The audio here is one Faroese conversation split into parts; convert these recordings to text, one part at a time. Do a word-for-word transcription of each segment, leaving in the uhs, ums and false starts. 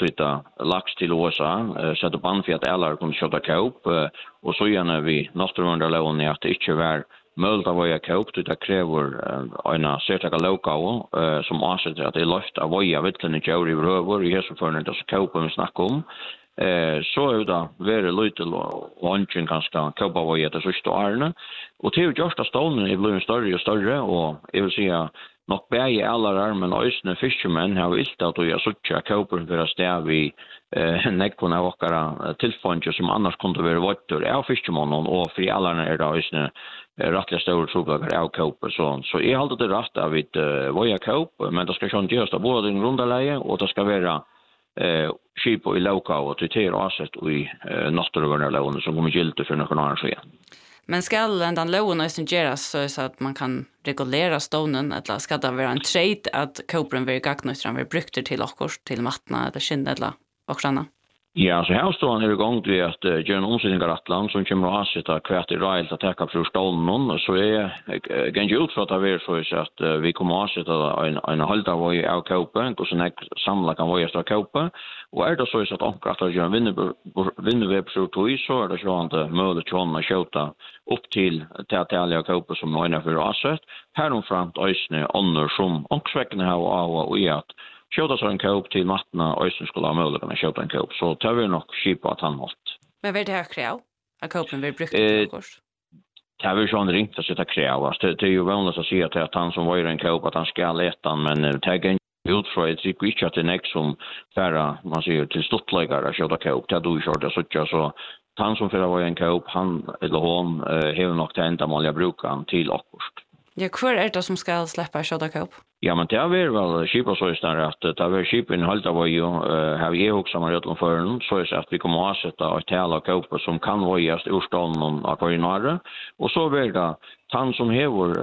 omsvita laks till U S A, sätta band för att alla kunde köpa kaup och så gärna vi naturvårdarlån är att det inte var möjligt att vara kaup, det kräver en särskild lokal som avsätter att det är löft av våja vittlen i djur i röver i hälsoförande att kaupa vi snackar om. Så är det väldigt lite lunchen kanske kaupa våja det sista åren och till just att stånden är blivit större och större och jag vill säga nok bæði allar men øysne fishermen har vilt at og søkja kauper for å stæ vi eh nekkuna okkara tilfønge som annars kunne være vattur av fishermannen og fri allar er det øysne rettelig store troblager av kauper så så er alt det rett av vit voja kaup men det skal sjøn gjøres både i rundaleie og det skal være eh skip og i loka og til ter asset og i naturvernlån som kommer gilde for nokon annan sjø. Men skal den loven også gjøres så at man kan regulera stånden, eller skal det være en trade at koperen vil gagne ut vil brukte til okkurs, til matna, eller skinn, eller okkrana? Ja, så her står han i gang til at uh, gjøre en omsetningaratland som kommer å avsette hvert i rejl til å takke for stånden, så er jeg ikke ut for at det er så at uh, vi kommer å avsette en, en halvdag vei av kopen, hvordan jeg samlet kan vei av kopen, og er det så at omkring at det gjør en vinnerwebsur så er det sånn at mulig til å kjøte upp till teaterliga koper som är för asset. Här om framt ösne annor som omsväckna har av och i att köta så en kop till matna ösne skulle ha möjlighet att köpa en kop. Så tar vi nog skipa att han hållt. Men vad är det här kräv? Att kopen vill bruka till kurs? Det har vi sån ringt att sitta kräv. Det är ju vanligt att säga till att han som var en kop att han ska leta men det är ut fra et tycker inte att det är som färra man säger till stortläggare att köta kop. Det är då kört det så så han som för var en kaup han eller hon har nog tänkt att man bruka han till akkurst. Ja, kvar är det som ska släppa köta kaup? Ja, men det är väl skipa så istället att det är skipen halta var ju har vi också man rätt för den så är det att vi kommer att sätta ett tälla kaup som kan vara just urstånden av korinare och så vill det han som hever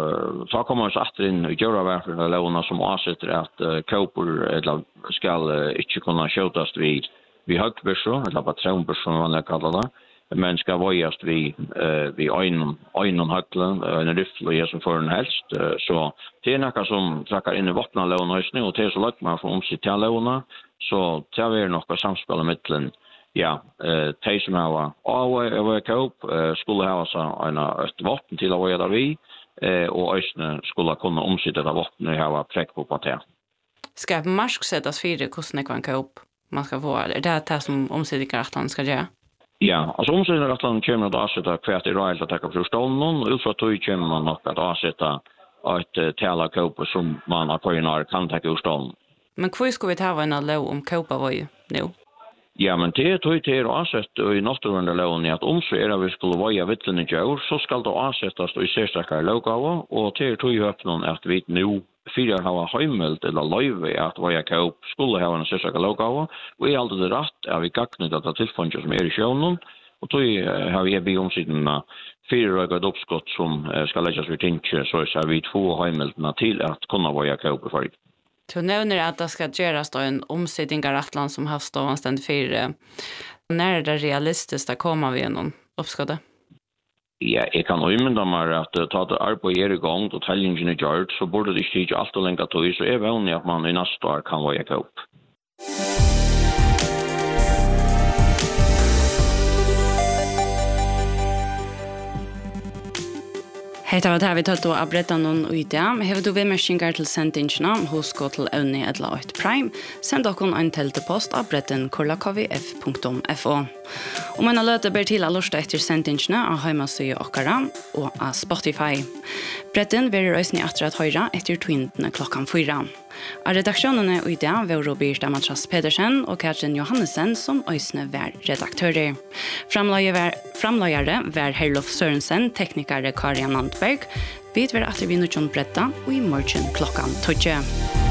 så kommer så att in göra varför låna som avsätter att kauper eller ska inte kunna kötas vid vi högbörsen eller patronbörsen vad man kallar det men ska vara vi vi en en hacklen en ryffel som för en helst så det är något som trackar in i vattnalån och snö och det är så lätt man får omsätta låna så tar vi något samspel mellan ja eh tej som har av kaup skulle ha så en ett vatten till att vara vi och ösnen skulle kunna omsätta det vatten och ha präck på patent. Ska marsk sättas fyra kostnader kan kaup man ska få är det det som omsättningsrätten ska göra? Ja, alltså omsättningsrätten kommer att avsätta kvärt i rejält att ta för stånden och utför tog kommer man nog att avsätta ett tälla kaup som man har koinar kan ta ur stånden. Men hur ska vi ta en lov om kaupa var ju nu? Ja, men det tog till avsätt i naturvårdarlån att om så är det vi skulle vara vittlen i djur så ska det avsättas i särskilda lokaler och det tog ju upp någon att vi nu fyra har hemelt eller löve att vara kaup skulle ha en särskild lokal och är alltid rätt är vi gacknet att tillfånga som är i sjönen och då har vi be om sidorna fyra ögat uppskott som ska läggas vid tinche så är vi två hemeltna till att kunna vara kaup för. Du nämner att det ska göras då en omsättningsrättland som har stått ständigt fyra. När är det realistiskt att komma vid någon uppskottet? Ja, jeg kan øymynda meg at uh, ta det arbeid er i gang og tellingen er gjort, så burde det ikke alt og lenge tog, så er vanlig at man i neste år kan være kaup. Hei, det var det vi tatt å abrette noen ute. Har du vedmerskinger til sendingene hos gå til Øvne Edla og Prime, send dere en teltepost av bretten korlakvf punktum fo. Om en løte ber til å lorte etter sendingene av Heimasøye Åkara og av Spotify. Bretten blir røysene etter at høyre etter tvintene klokken fyra. Av redaksjonene i dag var Robert Matras Pedersen og Katrin Johannesen som øysene var redaktører. Framløyere var Herlof Sørensen, teknikere Karian Nandberg. Vi var etter vi nå John Bretta og i morgen klokken tolv.